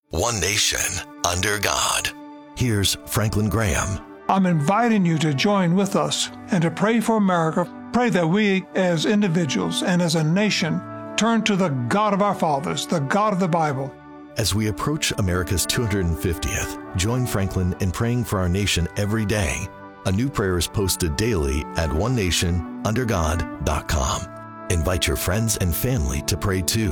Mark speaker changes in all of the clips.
Speaker 1: One nation, under God. Here's Franklin Graham.
Speaker 2: I'm inviting you to join with us and to pray for America. Pray that we as individuals and as a nation turn to the God of our fathers, the God of the Bible.
Speaker 1: As we approach America's 250th, join Franklin in praying for our nation every day. A new prayer is posted daily at onenationundergod.com. Invite your friends and family to pray too.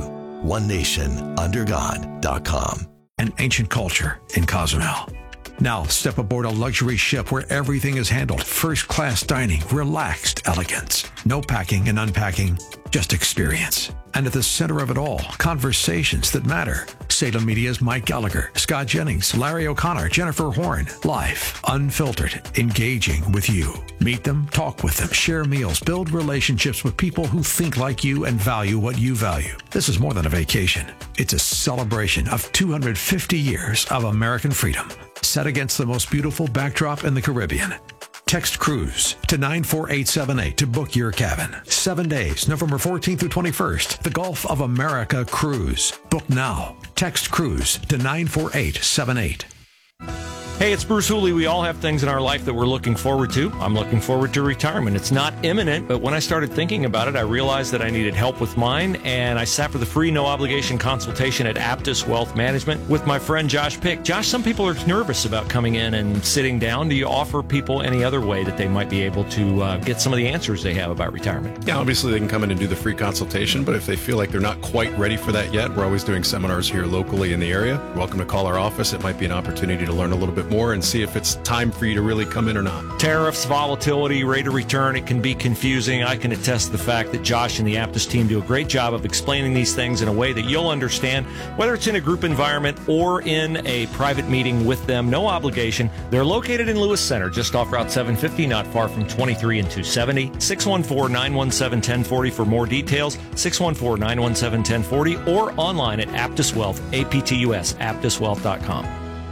Speaker 1: onenationundergod.com.
Speaker 3: An ancient culture in Cozumel. Now step aboard a luxury ship where everything is handled. First-class dining, relaxed elegance. No packing and unpacking, just experience. And at the center of it all, conversations that matter. Salem Media's Mike Gallagher, Scott Jennings, Larry O'Connor, Jennifer Horn. Live, unfiltered, engaging with you. Meet them, talk with them, share meals, build relationships with people who think like you and value what you value. This is more than a vacation. It's a celebration of 250 years of American freedom, set against the most beautiful backdrop in the Caribbean. Text cruise to 94878 to book your cabin. 7 days, November 14th through 21st. The Gulf of America Cruise. Book now. Text cruise to 94878.
Speaker 4: Hey, it's Bruce Hooley. We all have things in our life that we're looking forward to. I'm looking forward to retirement. It's not imminent, but when I started thinking about it, I realized that I needed help with mine, and I sat for the free, no-obligation consultation at Aptus Wealth Management with my friend Josh Pick. Josh, some people are nervous about coming in and sitting down. Do you offer people any other way that they might be able to get some of the answers they have about retirement?
Speaker 5: Yeah, obviously they can come in and do the free consultation, but if they feel like they're not quite ready for that yet, we're always doing seminars here locally in the area. You're welcome to call our office. It might be an opportunity to learn a little bit more and see if it's time for you to really come in or not.
Speaker 4: Tariffs, volatility, rate of return, it can be confusing. I can attest to the fact that Josh and the Aptus team do a great job of explaining these things in a way that you'll understand, whether it's in a group environment or in a private meeting with them. No obligation. They're located in Lewis Center, just off Route 750, not far from 23 and 270. 614-917-1040 for more details. 614-917-1040 or online at Aptus Wealth, APTUS, aptuswealth.com.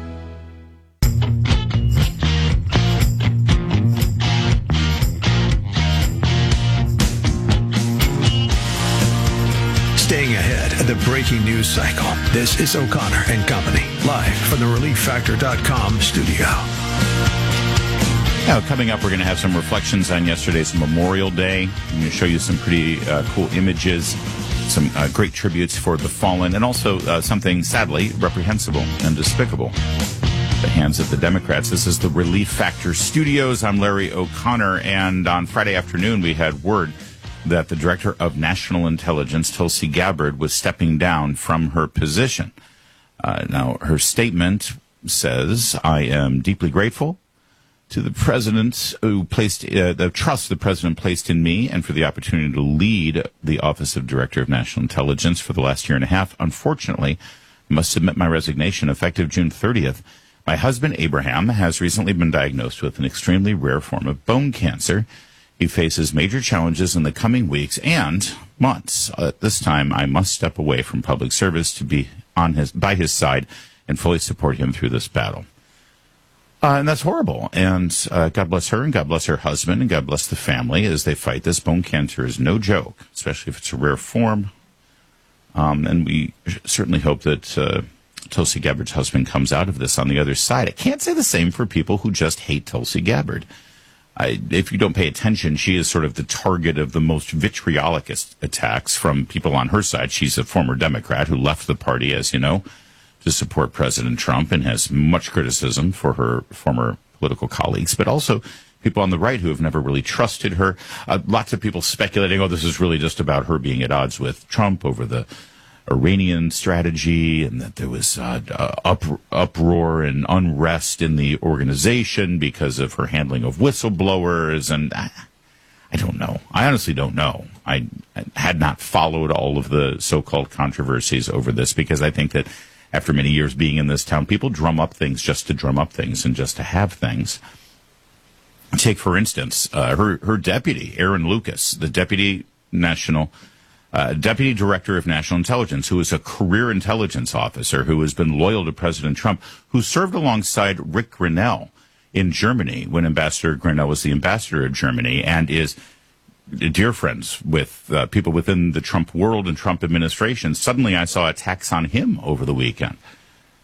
Speaker 3: Staying ahead of the breaking news cycle. This is O'Connor and Company, live from the ReliefFactor.com studio.
Speaker 6: Now, coming up, we're going to have some reflections on yesterday's Memorial Day. I'm going to show you some pretty cool images, some great tributes for the fallen, and also something sadly reprehensible and despicable. The hands of the Democrats. This is the Relief Factor Studios. I'm Larry O'Connor, and on Friday afternoon, we had word that the Director of National Intelligence, Tulsi Gabbard, was stepping down from her position. Now, her statement says, I am deeply grateful to the President who placed the trust the President placed in me and for the opportunity to lead the Office of Director of National Intelligence for the last year and a half. Unfortunately, I must submit my resignation effective June 30th. My husband, Abraham, has recently been diagnosed with an extremely rare form of bone cancer. He faces major challenges in the coming weeks and months. At this time, I must step away from public service to be by his side and fully support him through this battle. And that's horrible. And God bless her, and God bless her husband, and God bless the family as they fight this. Bone cancer is no joke, especially if it's a rare form. And we certainly hope that Tulsi Gabbard's husband comes out of this on the other side. I can't say the same for people who just hate Tulsi Gabbard. If you don't pay attention, she is sort of the target of the most vitriolic attacks from people on her side. She's a former Democrat who left the party, as you know, to support President Trump and has much criticism for her former political colleagues, but also people on the right who have never really trusted her. Lots of people speculating, this is really just about her being at odds with Trump over the Iranian strategy, and that there was uproar and unrest in the organization because of her handling of whistleblowers. And I don't know. I honestly don't know. I had not followed all of the so-called controversies over this because I think that after many years being in this town, people drum up things just to drum up things and just to have things. Take, for instance, her deputy, Aaron Lucas, the Deputy Director of National Intelligence, who is a career intelligence officer who has been loyal to President Trump, who served alongside Rick Grenell in Germany when Ambassador Grenell was the ambassador of Germany, and is dear friends with people within the Trump world and Trump administration. Suddenly I saw attacks on him over the weekend.